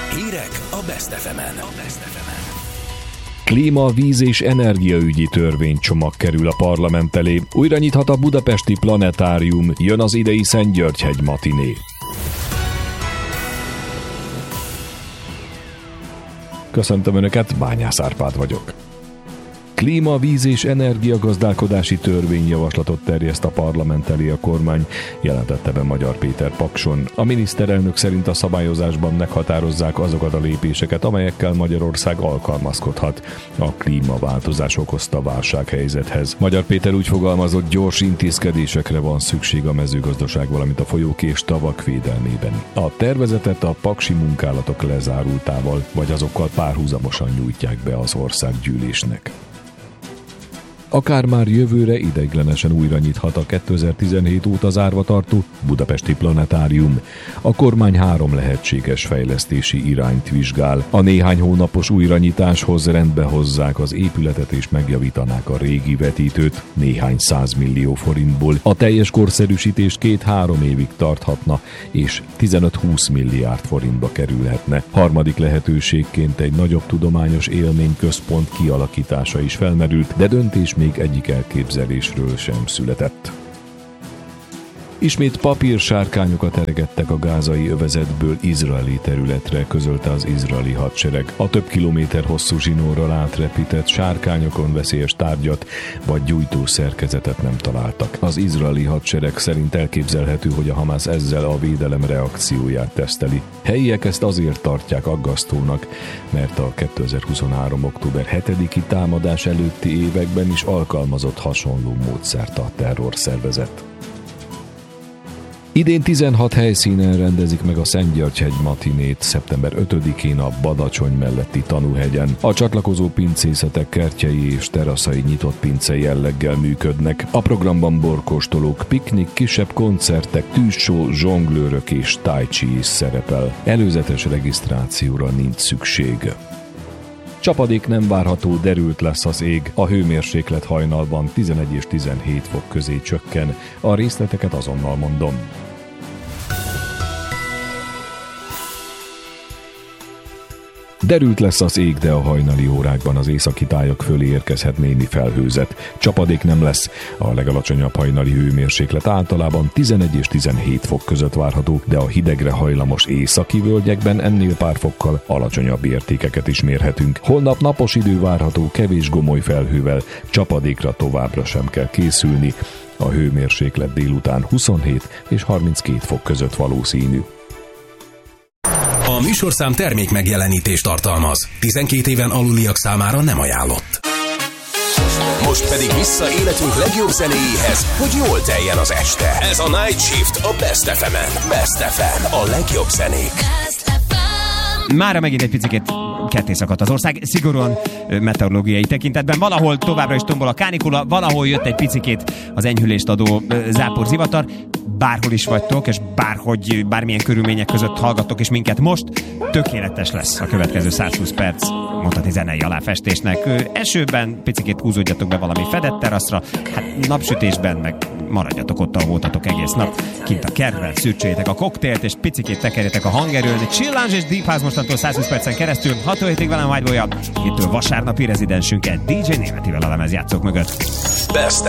Hírek a Best FM-en. Klíma, víz és energiaügyi törvénycsomag kerül a parlament elé. Újra nyithat a budapesti planetárium, jön az idei Szentgyörgyhegy matiné. Köszöntöm Önöket, Bányász Árpád vagyok. Klíma, víz és energiagazdálkodási törvényjavaslatot terjeszt a parlament elé a kormány, jelentette be Magyar Péter Pakson. A miniszterelnök szerint a szabályozásban meghatározzák azokat a lépéseket, amelyekkel Magyarország alkalmazkodhat a klímaváltozás okozta válsághelyzethez. Magyar Péter úgy fogalmazott, gyors intézkedésekre van szükség a mezőgazdaság, valamint a folyók és tavak védelmében. A tervezetet a paksi munkálatok lezárultával, vagy azokkal párhuzamosan nyújtják be az országgyűlésnek. Akár már jövőre ideiglenesen újra nyithat a 2017 óta zárva tartó budapesti planetárium. A kormány 3 lehetséges fejlesztési irányt vizsgál. A néhány hónapos újranyitáshoz rendbe hozzák az épületet és megjavítanák a régi vetítőt néhány 100 millió forintból. A teljes korszerűsítés 2-3 évig tarthatna, és 15-20 milliárd forintba kerülhetne. Harmadik lehetőségként egy nagyobb tudományos élményközpont kialakítása is felmerült, de döntés még egyik elképzelésről sem született. Ismét papírsárkányokat eregettek a gázai övezetből izraeli területre, közölte az izraeli hadsereg. A több kilométer hosszú zsinórral átrepített sárkányokon veszélyes tárgyat vagy gyújtó szerkezetet nem találtak. Az izraeli hadsereg szerint elképzelhető, hogy a Hamász ezzel a védelem reakcióját teszteli. Helyiek ezt azért tartják aggasztónak, mert a 2023. október 7-i támadás előtti években is alkalmazott hasonló módszert a terrorszervezet. Idén 16 helyszínen rendezik meg a Szentgyörgyhegy matinét, szeptember 5-én a Badacsony melletti Tanúhegyen. A csatlakozó pincészetek kertjei és teraszai nyitott pince jelleggel működnek. A programban borkóstolók, piknik, kisebb koncertek, tűzsó, zsonglőrök és tai chi is szerepel. Előzetes regisztrációra nincs szükség. Csapadék nem várható, derült lesz az ég. A hőmérséklet hajnalban 11 és 17 fok közé csökken. A részleteket azonnal mondom. Derült lesz az ég, de a hajnali órákban az északi tájak fölé érkezhet némi felhőzet. Csapadék nem lesz. A legalacsonyabb hajnali hőmérséklet általában 11 és 17 fok között várható, de a hidegre hajlamos északi völgyekben ennél pár fokkal alacsonyabb értékeket is mérhetünk. Holnap napos idő várható, kevés gomoly felhővel, csapadékra továbbra sem kell készülni. A hőmérséklet délután 27 és 32 fok között valószínű. A műsorszám termék megjelenítést tartalmaz. 12 éven aluliak számára nem ajánlott. Most pedig vissza életünk legjobb zenéjéhez, hogy jól teljen az este. Ez a Night Shift a Best FM-en. Best FM, a legjobb zenék. Mára megint egy picit ketté szakadt az ország, szigorúan meteorológiai tekintetben. Valahol továbbra is tombol a kánikula, valahol jött egy picikét az enyhülést adó záporzivatar. Bárhol is vagytok, és bármilyen körülmények között hallgattok és minket most, tökéletes lesz a következő 120 perc mondhatni zenei aláfestésnek. Esőben picikét húzódjatok be valami fedett teraszra, hát napsütésben meg maradjatok ott, ahol voltatok egész nap. Kint a kertben szürcsöljétek a koktélt, és picikét tekerjetek a hangerőn. Chill Lounge és Deep House mostantól 120 percen keresztül. 6 hétig velem Whiteboy-a, ittől vasárnapi rezidensünket DJ Németivel a lemezjátszók mögött. Best